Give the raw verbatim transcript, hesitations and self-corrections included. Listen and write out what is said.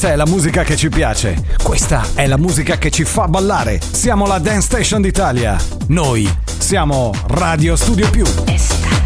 Questa è la musica che ci piace. Questa è la musica che ci fa ballare. Siamo la Dance Station d'Italia. Noi siamo Radio Studio Più. Esta